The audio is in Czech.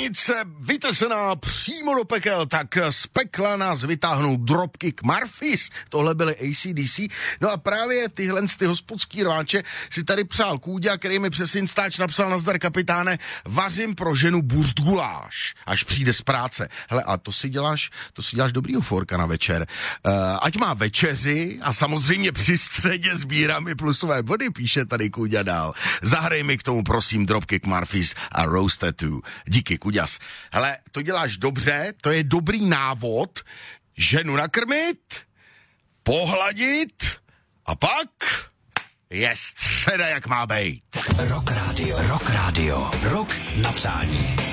Hranice vytesená přímo do pekel, tak z pekla nás vytáhnou Dropkick Murphys, tohle byly AC/DC, no a právě tyhle ty hospodský rváče si tady přál Kůďa, který mi přes Instač napsal: nazdar kapitáne, vařím pro ženu burstguláš, až přijde z práce. Hele, a to si děláš dobrýho forka na večer. Ať má večeři a samozřejmě při středě sbírám i plusové body, píše tady Kůďa dál. Zahraj mi k tomu prosím Dropkick Murphys a Rose Tattoo. Díky, Kuďas. Hele, to děláš dobře, to je dobrý návod. Ženu nakrmit, pohladit a pak je středa, jak má bejt. Rock Radio. Rock na přání.